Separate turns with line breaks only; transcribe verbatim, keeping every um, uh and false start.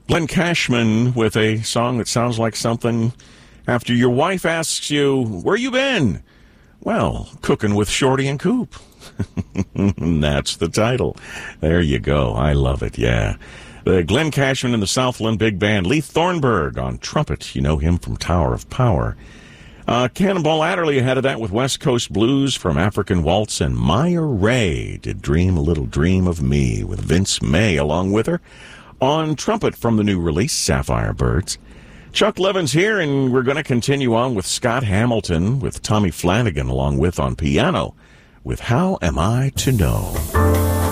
Glenn Cashman with a song that sounds like something after your wife asks you, where you been? Well, cooking with Shorty and Coop. That's the title. There you go. I love it, yeah. The Glenn Cashman and the Southland Big Band. Lee Thornburg on trumpet. You know him from Tower of Power. Uh, Cannonball Adderley ahead of that with West Coast Blues from African Waltz. And Maya Ray did Dream a Little Dream of Me with Vince May along with her on trumpet from the new release, Sapphire Birds. Chuck Levin's here, and we're going to continue on with Scott Hamilton with Tommy Flanagan along with on piano with How Am I to Know?